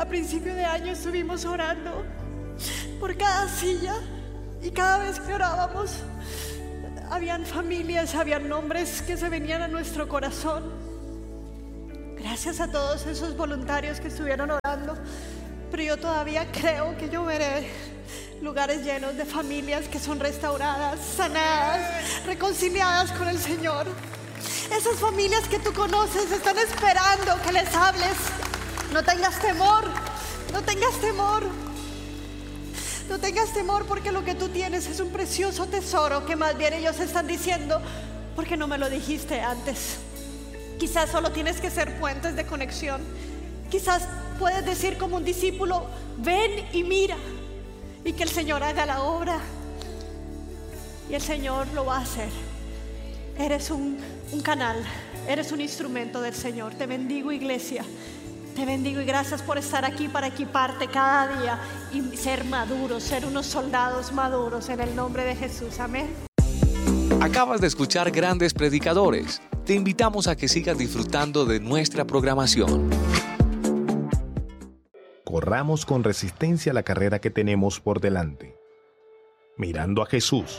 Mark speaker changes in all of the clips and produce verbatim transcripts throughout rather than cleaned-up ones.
Speaker 1: a principio de año estuvimos orando por cada silla y cada vez que orábamos habían familias, habían nombres que se venían a nuestro corazón. Gracias a todos esos voluntarios que estuvieron orando, pero yo todavía creo que yo veré lugares llenos de familias que son restauradas, sanadas, reconciliadas con el Señor. Esas familias que tú conoces están esperando que les hables. No tengas temor, no tengas temor. No tengas temor, porque lo que tú tienes es un precioso tesoro que más bien ellos están diciendo: ¿por qué no me lo dijiste antes? Quizás solo tienes que ser puentes de conexión. Quizás puedes decir como un discípulo: ven y mira, y que el Señor haga la obra. Y el Señor lo va a hacer. Eres un, un canal, eres un instrumento del Señor. Te bendigo, iglesia. Te bendigo y gracias por estar aquí para equiparte cada día y ser maduros, ser unos soldados maduros en el nombre de Jesús. Amén.
Speaker 2: Acabas de escuchar Grandes Predicadores. Te invitamos a que sigas disfrutando de nuestra programación.
Speaker 3: Corramos con resistencia la carrera que tenemos por delante, mirando a Jesús,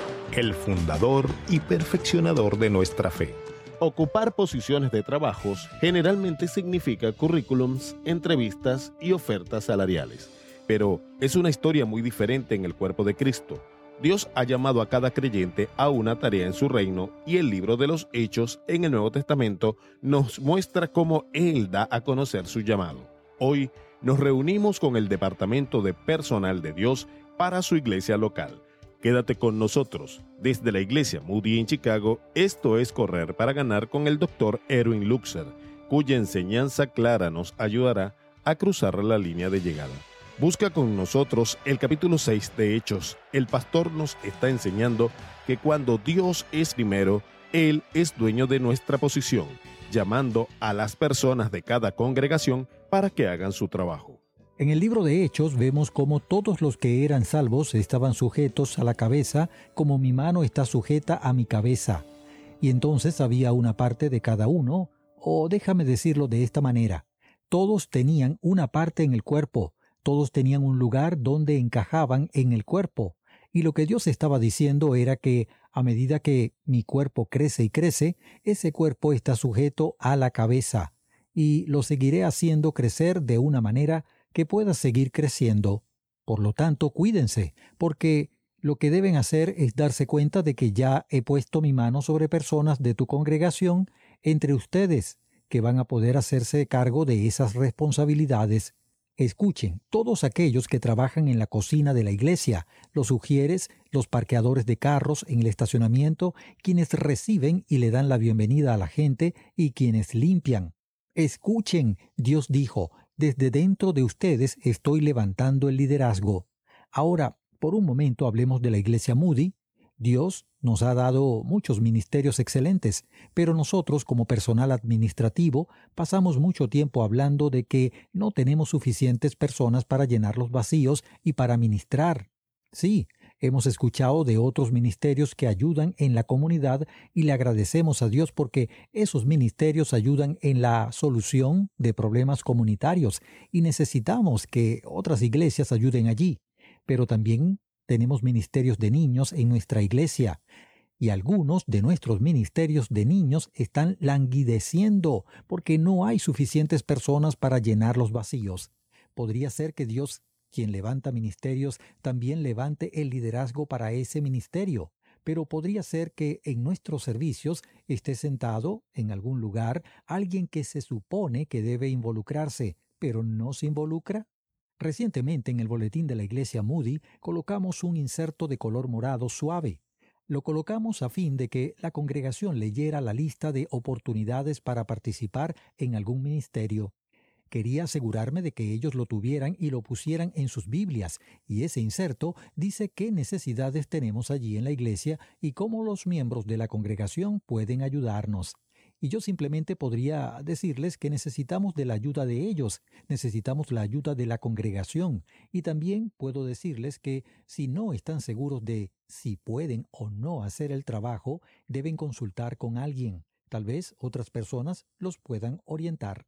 Speaker 3: el fundador y perfeccionador de nuestra fe.
Speaker 4: Ocupar posiciones de trabajos generalmente significa currículums, entrevistas y ofertas salariales. Pero es una historia muy diferente en el cuerpo de Cristo. Dios ha llamado a cada creyente a una tarea en su reino, y el libro de los Hechos en el Nuevo Testamento nos muestra cómo Él da a conocer su llamado. Hoy nos reunimos con el Departamento de Personal de Dios para su iglesia local. Quédate con nosotros desde la iglesia Moody en Chicago. Esto es Correr para Ganar con el doctor Erwin Luxer, cuya enseñanza clara nos ayudará a cruzar la línea de llegada. Busca con nosotros el capítulo seis de Hechos. El pastor nos está enseñando que cuando Dios es primero, Él es dueño de nuestra posición, llamando a las personas de cada congregación para que hagan su trabajo.
Speaker 5: En el libro de Hechos vemos cómo todos los que eran salvos estaban sujetos a la cabeza, como mi mano está sujeta a mi cabeza. Y entonces había una parte de cada uno, o déjame decirlo de esta manera: todos tenían una parte en el cuerpo, todos tenían un lugar donde encajaban en el cuerpo. Y lo que Dios estaba diciendo era que a medida que mi cuerpo crece y crece, ese cuerpo está sujeto a la cabeza, y lo seguiré haciendo crecer de una manera que pueda seguir creciendo. Por lo tanto, cuídense, porque lo que deben hacer es darse cuenta de que ya he puesto mi mano sobre personas de tu congregación entre ustedes, que van a poder hacerse cargo de esas responsabilidades. Escuchen, todos aquellos que trabajan en la cocina de la iglesia, los ujieres, los parqueadores de carros en el estacionamiento, quienes reciben y le dan la bienvenida a la gente y quienes limpian. Escuchen, Dios dijo: desde dentro de ustedes estoy levantando el liderazgo. Ahora, por un momento hablemos de la iglesia Moody. Dios nos ha dado muchos ministerios excelentes, pero nosotros como personal administrativo pasamos mucho tiempo hablando de que no tenemos suficientes personas para llenar los vacíos y para ministrar. Sí, hemos escuchado de otros ministerios que ayudan en la comunidad y le agradecemos a Dios porque esos ministerios ayudan en la solución de problemas comunitarios y necesitamos que otras iglesias ayuden allí. Pero también tenemos ministerios de niños en nuestra iglesia y algunos de nuestros ministerios de niños están languideciendo porque no hay suficientes personas para llenar los vacíos. Podría ser que Dios, quien levanta ministerios, también levante el liderazgo para ese ministerio. Pero podría ser que en nuestros servicios esté sentado en algún lugar alguien que se supone que debe involucrarse, pero no se involucra. Recientemente en el boletín de la iglesia Moody colocamos un inserto de color morado suave. Lo colocamos a fin de que la congregación leyera la lista de oportunidades para participar en algún ministerio. Quería asegurarme de que ellos lo tuvieran y lo pusieran en sus Biblias, y ese inserto dice qué necesidades tenemos allí en la iglesia y cómo los miembros de la congregación pueden ayudarnos. Y yo simplemente podría decirles que necesitamos de la ayuda de ellos, necesitamos la ayuda de la congregación, y también puedo decirles que si no están seguros de si pueden o no hacer el trabajo, deben consultar con alguien. Tal vez otras personas los puedan orientar.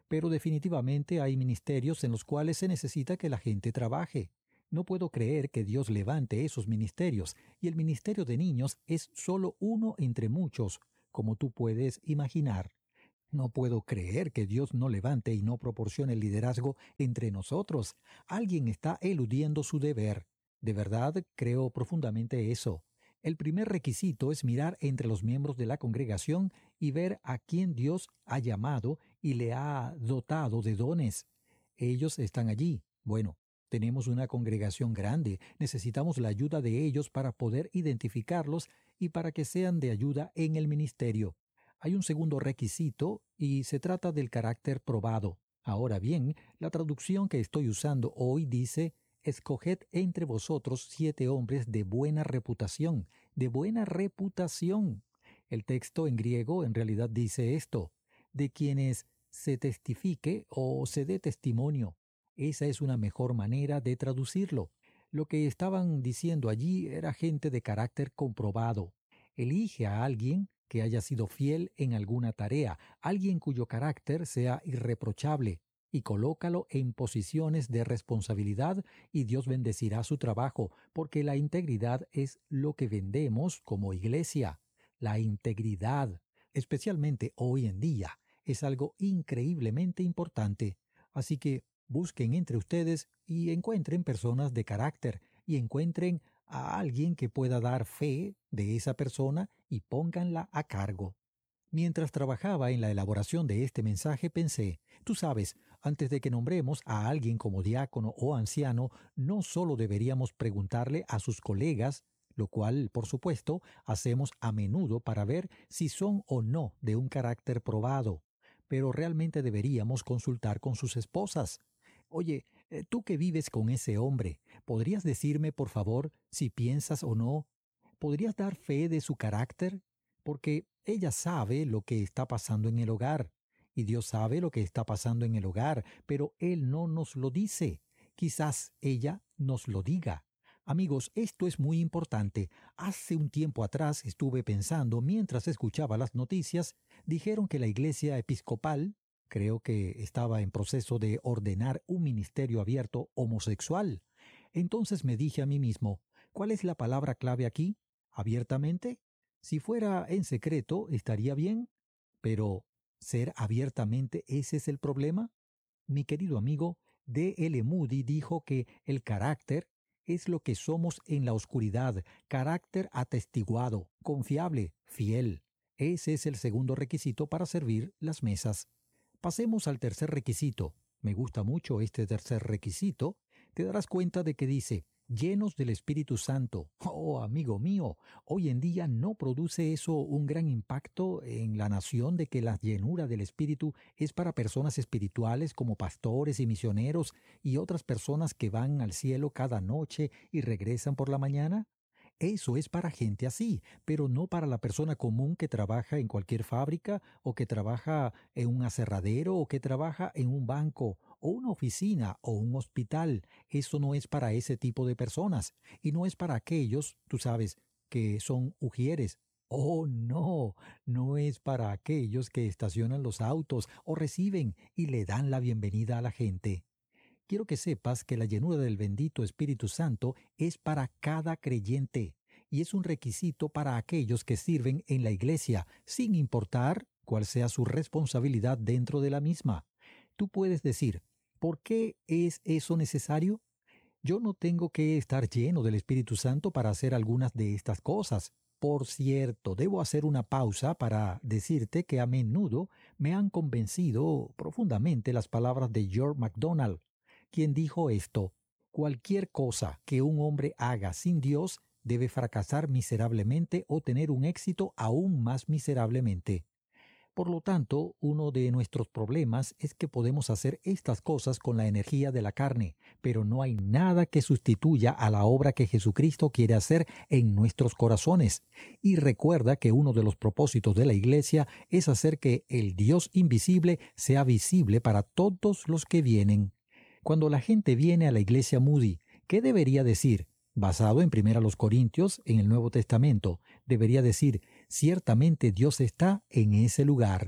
Speaker 5: pero definitivamente hay ministerios en los cuales se necesita que la gente trabaje. No puedo creer que Dios levante esos ministerios, y el ministerio de niños es solo uno entre muchos, como tú puedes imaginar. No puedo creer que Dios no levante y no proporcione liderazgo entre nosotros. Alguien está eludiendo su deber. De verdad, creo profundamente eso. El primer requisito es mirar entre los miembros de la congregación y ver a quién Dios ha llamado y le ha dotado de dones. Ellos están allí. Bueno, tenemos una congregación grande. Necesitamos la ayuda de ellos para poder identificarlos y para que sean de ayuda en el ministerio. Hay un segundo requisito y se trata del carácter probado. Ahora bien, la traducción que estoy usando hoy dice: escoged entre vosotros siete hombres de buena reputación, de buena reputación. El texto en griego en realidad dice esto, de quienes se testifique o se dé testimonio. Esa es una mejor manera de traducirlo. Lo que estaban diciendo allí era gente de carácter comprobado. Elige a alguien que haya sido fiel en alguna tarea, alguien cuyo carácter sea irreprochable, y colócalo en posiciones de responsabilidad y Dios bendecirá su trabajo, porque la integridad es lo que vendemos como iglesia. La integridad, especialmente hoy en día, es algo increíblemente importante. Así que busquen entre ustedes y encuentren personas de carácter y encuentren a alguien que pueda dar fe de esa persona y pónganla a cargo. Mientras trabajaba en la elaboración de este mensaje pensé, tú sabes, antes de que nombremos a alguien como diácono o anciano, no solo deberíamos preguntarle a sus colegas, lo cual, por supuesto, hacemos a menudo para ver si son o no de un carácter probado, pero realmente deberíamos consultar con sus esposas. Oye, tú que vives con ese hombre, ¿podrías decirme, por favor, si piensas o no? ¿Podrías dar fe de su carácter? Porque ella sabe lo que está pasando en el hogar, y Dios sabe lo que está pasando en el hogar, pero Él no nos lo dice. Quizás ella nos lo diga. Amigos, esto es muy importante. Hace un tiempo atrás estuve pensando, mientras escuchaba las noticias, dijeron que la iglesia episcopal, creo que estaba en proceso de ordenar un ministerio abierto homosexual. Entonces me dije a mí mismo, ¿cuál es la palabra clave aquí? ¿Abiertamente? Si fuera en secreto, estaría bien, pero ¿ser abiertamente ese es el problema? Mi querido amigo D L Moody dijo que el carácter es lo que somos en la oscuridad, carácter atestiguado, confiable, fiel. Ese es el segundo requisito para servir las mesas. Pasemos al tercer requisito. Me gusta mucho este tercer requisito. Te darás cuenta de que dice, llenos del Espíritu Santo. Oh, amigo mío, hoy en día no produce eso un gran impacto en la nación de que la llenura del Espíritu es para personas espirituales como pastores y misioneros y otras personas que van al cielo cada noche y regresan por la mañana. Eso es para gente así, pero no para la persona común que trabaja en cualquier fábrica o que trabaja en un aserradero o que trabaja en un banco o una oficina o un hospital. Eso no es para ese tipo de personas y no es para aquellos, tú sabes, que son ujieres. Oh, no, no es para aquellos que estacionan los autos o reciben y le dan la bienvenida a la gente. Quiero que sepas que la llenura del bendito Espíritu Santo es para cada creyente y es un requisito para aquellos que sirven en la iglesia, sin importar cuál sea su responsabilidad dentro de la misma. Tú puedes decir, ¿por qué es eso necesario? Yo no tengo que estar lleno del Espíritu Santo para hacer algunas de estas cosas. Por cierto, debo hacer una pausa para decirte que a menudo me han convencido profundamente las palabras de George MacDonald, quien dijo esto: cualquier cosa que un hombre haga sin Dios debe fracasar miserablemente o tener un éxito aún más miserablemente. Por lo tanto, uno de nuestros problemas es que podemos hacer estas cosas con la energía de la carne, pero no hay nada que sustituya a la obra que Jesucristo quiere hacer en nuestros corazones. Y recuerda que uno de los propósitos de la iglesia es hacer que el Dios invisible sea visible para todos los que vienen. Cuando la gente viene a la iglesia Moody, ¿qué debería decir? Basado en Primera los Corintios, en el Nuevo Testamento, debería decir, ciertamente Dios está en ese lugar.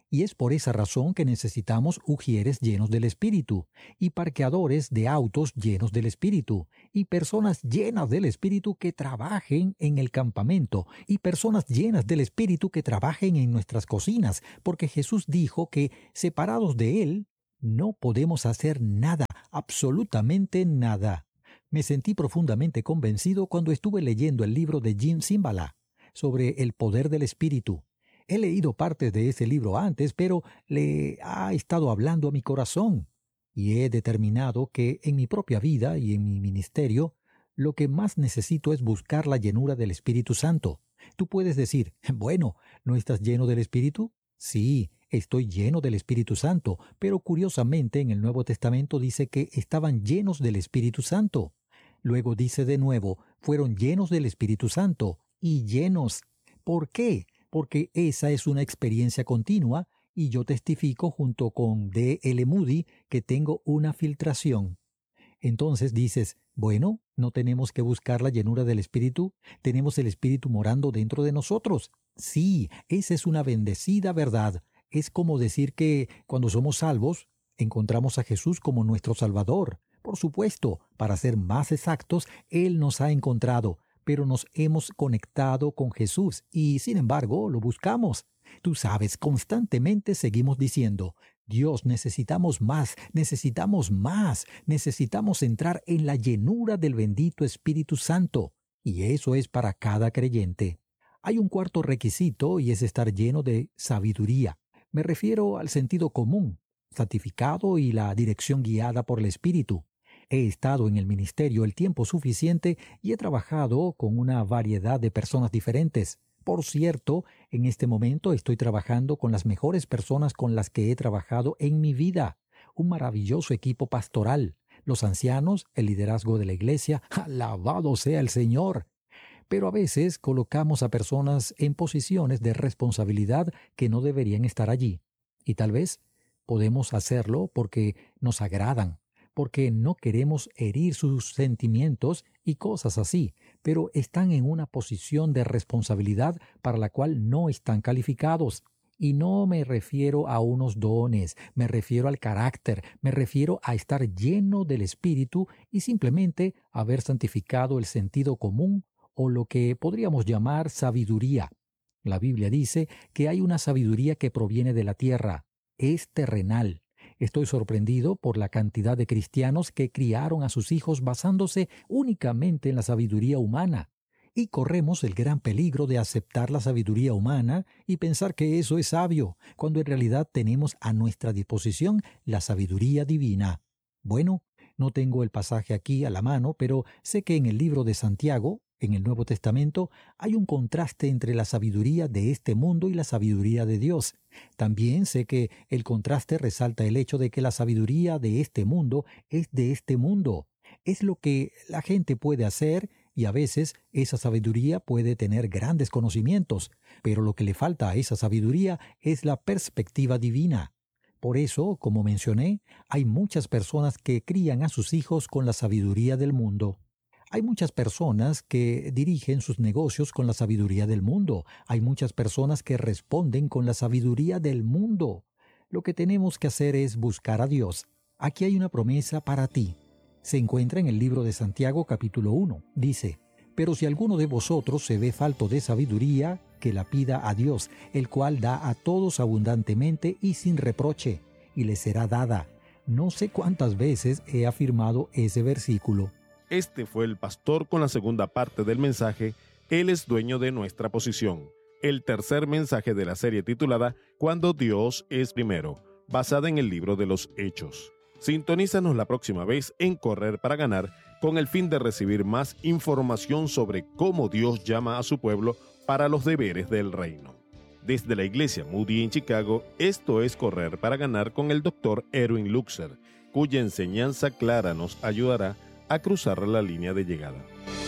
Speaker 5: Y es por esa razón que necesitamos ujieres llenos del Espíritu, y parqueadores de autos llenos del Espíritu, y personas llenas del Espíritu que trabajen en el campamento, y personas llenas del Espíritu que trabajen en nuestras cocinas, porque Jesús dijo que separados de Él no podemos hacer nada, absolutamente nada. Me sentí profundamente convencido cuando estuve leyendo el libro de Jim Cymbala sobre el poder del Espíritu. He leído partes de ese libro antes, pero le ha estado hablando a mi corazón, y he determinado que en mi propia vida y en mi ministerio, lo que más necesito es buscar la llenura del Espíritu Santo. Tú puedes decir, bueno, ¿no estás lleno del Espíritu? Sí, estoy lleno del Espíritu Santo, pero curiosamente en el Nuevo Testamento dice que estaban llenos del Espíritu Santo. Luego dice de nuevo, fueron llenos del Espíritu Santo, y llenos. ¿Por qué? Porque esa es una experiencia continua, y yo testifico junto con D L Moody que tengo una filtración. Entonces dices, bueno, ¿no tenemos que buscar la llenura del Espíritu? ¿Tenemos el Espíritu morando dentro de nosotros? Sí, esa es una bendecida verdad. Es como decir que cuando somos salvos, encontramos a Jesús como nuestro Salvador. Por supuesto, para ser más exactos, Él nos ha encontrado, pero nos hemos conectado con Jesús y, sin embargo, lo buscamos. Tú sabes, constantemente seguimos diciendo, Dios, necesitamos más, necesitamos más, necesitamos entrar en la llenura del bendito Espíritu Santo. Y eso es para cada creyente. Hay un cuarto requisito y es estar lleno de sabiduría. Me refiero al sentido común, santificado y la dirección guiada por el Espíritu. He estado en el ministerio el tiempo suficiente y he trabajado con una variedad de personas diferentes. Por cierto, en este momento estoy trabajando con las mejores personas con las que he trabajado en mi vida. Un maravilloso equipo pastoral. Los ancianos, el liderazgo de la iglesia, alabado sea el Señor. Pero a veces colocamos a personas en posiciones de responsabilidad que no deberían estar allí. Y tal vez podemos hacerlo porque nos agradan, porque no queremos herir sus sentimientos y cosas así, pero están en una posición de responsabilidad para la cual no están calificados. Y no me refiero a unos dones, me refiero al carácter, me refiero a estar lleno del Espíritu y simplemente haber santificado el sentido común o lo que podríamos llamar sabiduría. La Biblia dice que hay una sabiduría que proviene de la tierra, es terrenal. Estoy sorprendido por la cantidad de cristianos que criaron a sus hijos basándose únicamente en la sabiduría humana. Y corremos el gran peligro de aceptar la sabiduría humana y pensar que eso es sabio, cuando en realidad tenemos a nuestra disposición la sabiduría divina. Bueno, no tengo el pasaje aquí a la mano, pero sé que en el libro de Santiago, en el Nuevo Testamento, hay un contraste entre la sabiduría de este mundo y la sabiduría de Dios. También sé que el contraste resalta el hecho de que la sabiduría de este mundo es de este mundo. Es lo que la gente puede hacer y a veces esa sabiduría puede tener grandes conocimientos, pero lo que le falta a esa sabiduría es la perspectiva divina. Por eso, como mencioné, hay muchas personas que crían a sus hijos con la sabiduría del mundo. Hay muchas personas que dirigen sus negocios con la sabiduría del mundo. Hay muchas personas que responden con la sabiduría del mundo. Lo que tenemos que hacer es buscar a Dios. Aquí hay una promesa para ti. Se encuentra en el libro de Santiago capítulo uno. Dice, «Pero si alguno de vosotros se ve falto de sabiduría, que la pida a Dios, el cual da a todos abundantemente y sin reproche, y le será dada». No sé cuántas veces he afirmado ese versículo.
Speaker 4: Este fue el pastor con la segunda parte del mensaje, Él es dueño de nuestra posición. El tercer mensaje de la serie titulada Cuando Dios es primero, basada en el libro de los Hechos. Sintonízanos la próxima vez en Correr para Ganar con el fin de recibir más información sobre cómo Dios llama a su pueblo para los deberes del reino. Desde la iglesia Moody en Chicago, esto es Correr para Ganar con el doctor Erwin Luxer, cuya enseñanza clara nos ayudará a cruzar la línea de llegada.